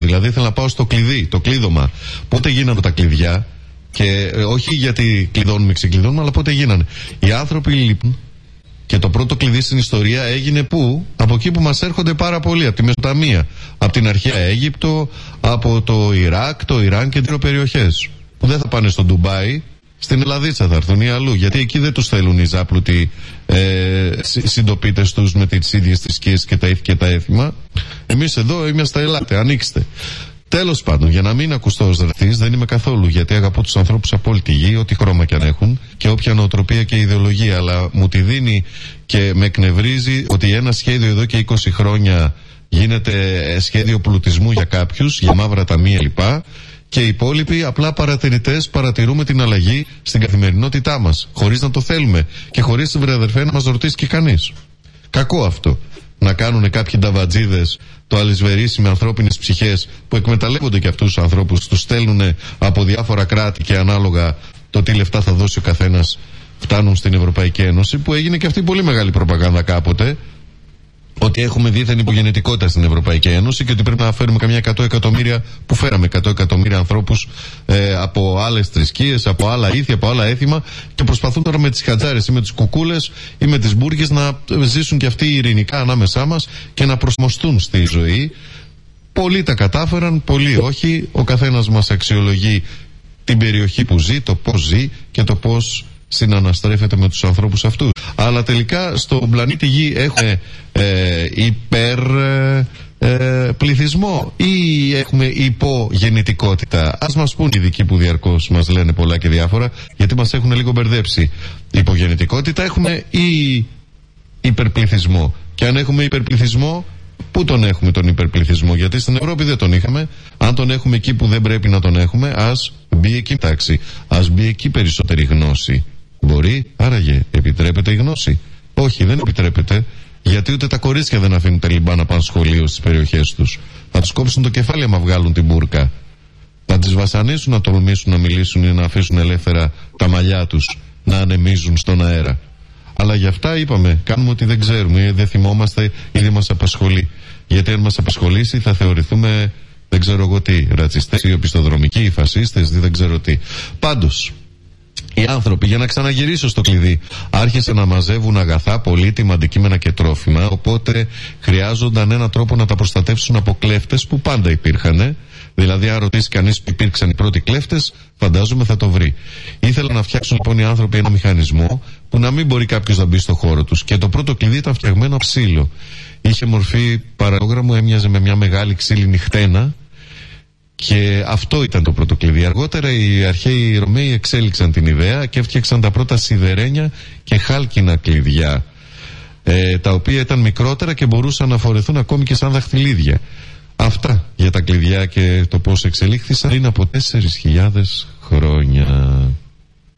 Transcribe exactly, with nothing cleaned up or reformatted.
Δηλαδή θέλω να πάω στο κλειδί, το κλείδωμα. Πότε γίνανε τα κλειδιά, και ε, όχι γιατί κλειδώνουμε, ξεκλειδώνουμε, αλλά πότε γίνανε. Οι άνθρωποι λείπουν. Και το πρώτο κλειδί στην ιστορία έγινε πού? Από εκεί που μας έρχονται πάρα πολλοί, από τη Μεσοταμία, από την αρχαία Αίγυπτο, από το Ιράκ, το Ιράν και τρεις περιοχές. Που δεν θα πάνε στο Ντουμπάι, στην Ελλαδίτσα θα έρθουν ή αλλού. Γιατί εκεί δεν τους θέλουν οι ζάπλουτοι ε, συντοπίτες τους με τις ίδιες θρησκείες και τα ήθη και τα έθιμα. Εμείς εδώ είμαστε, ελάτε, ανοίξτε. Τέλος πάντων, για να μην ακουστώ ως ρατσιστής, δεν είμαι καθόλου, γιατί αγαπώ τους ανθρώπους από όλη τη γη, ό,τι χρώμα κι αν έχουν και όποια νοοτροπία και ιδεολογία. Αλλά μου τη δίνει και με εκνευρίζει ότι ένα σχέδιο εδώ και είκοσι χρόνια γίνεται σχέδιο πλουτισμού για κάποιους, για μαύρα ταμεία κλπ. Και οι υπόλοιποι απλά παρατηρητές παρατηρούμε την αλλαγή στην καθημερινότητά μας, χωρίς να το θέλουμε και χωρίς, βρε αδερφέ, να μας ρωτήσει και κανείς. Κακό αυτό. Να κάνουν κάποιοι νταβατζίδες το αλυσβερίσι με ανθρώπινες ψυχές που εκμεταλλεύονται και αυτούς τους ανθρώπους, τους στέλνουν από διάφορα κράτη και ανάλογα το τι λεφτά θα δώσει ο καθένας φτάνουν στην Ευρωπαϊκή Ένωση, που έγινε και αυτή πολύ μεγάλη προπαγάνδα κάποτε, ότι έχουμε δίθεν υπογεννητικότητα στην Ευρωπαϊκή Ένωση και ότι πρέπει να φέρουμε καμιά εκατό εκατομμύρια, που φέραμε εκατό εκατομμύρια ανθρώπους ε, από άλλες θρησκείες, από άλλα ήθη, από άλλα έθιμα, και προσπαθούν τώρα με τις χατζάρες ή με τις κουκούλες ή με τις μπούργες να ζήσουν και αυτοί ειρηνικά ανάμεσά μας και να προσμοστούν στη ζωή. Πολλοί τα κατάφεραν, πολλοί όχι. Ο καθένας μας αξιολογεί την περιοχή που ζει, το πώς ζει και το πώς συναναστρέφεται με τους ανθρώπους αυτούς. Αλλά τελικά στον πλανήτη Γη έχουμε ε, υπερ ε, ε, πληθυσμό ή έχουμε υπογεννητικότητα? Ας μας πούν οι ειδικοί που διαρκώς μας λένε πολλά και διάφορα, γιατί μας έχουν λίγο μπερδέψει. Υπογεννητικότητα έχουμε ή υπερπληθυσμό? Και αν έχουμε υπερπληθυσμό, πού τον έχουμε τον υπερπληθυσμό? Γιατί στην Ευρώπη δεν τον είχαμε. Αν τον έχουμε εκεί που δεν πρέπει να τον έχουμε, ας μπει εκεί τάξη, ας μπει εκεί περισσότερη γνώση. Μπορεί, άραγε, επιτρέπεται η γνώση? Όχι, δεν επιτρέπεται, γιατί ούτε τα κορίτσια δεν αφήνουν τα λιμπά να πάνε σχολείο στις περιοχές τους. Θα τους κόψουν το κεφάλι άμα βγάλουν την μπούρκα. Θα τις βασανίσουν να τολμήσουν να μιλήσουν ή να αφήσουν ελεύθερα τα μαλλιά τους να ανεμίζουν στον αέρα. Αλλά για αυτά είπαμε, κάνουμε ότι δεν ξέρουμε ή δεν θυμόμαστε ή δεν μας απασχολεί. Γιατί αν μας απασχολήσει θα θεωρηθούμε, δεν ξέρω εγώ τι, ρατσιστές ή οπισθοδρομικοί ή φασίστες, δεν ξέρω τι. Πάντως, οι άνθρωποι, για να ξαναγυρίσω στο κλειδί, άρχισαν να μαζεύουν αγαθά, πολύτιμα, αντικείμενα και τρόφιμα, οπότε χρειάζονταν έναν τρόπο να τα προστατεύσουν από κλέφτες που πάντα υπήρχαν. Δηλαδή, αν ρωτήσει κανείς που υπήρξαν οι πρώτοι κλέφτες, φαντάζομαι θα το βρει. Ήθελαν να φτιάξουν λοιπόν οι άνθρωποι ένα μηχανισμό που να μην μπορεί κάποιος να μπει στο χώρο τους. Και το πρώτο κλειδί ήταν φτιαγμένο από ξύλο. Είχε μορφή παραλόγραμμου, έμοιαζε με μια μεγάλη ξύλινη χτένα. Και αυτό ήταν το πρώτο κλειδί. Αργότερα οι αρχαίοι Ρωμαίοι εξέλιξαν την ιδέα και έφτιαξαν τα πρώτα σιδερένια και χάλκινα κλειδιά, ε, τα οποία ήταν μικρότερα και μπορούσαν να φορεθούν ακόμη και σαν δαχτυλίδια. Αυτά για τα κλειδιά και το πώς εξελίχθησαν είναι από τέσσερις χιλιάδες χρόνια.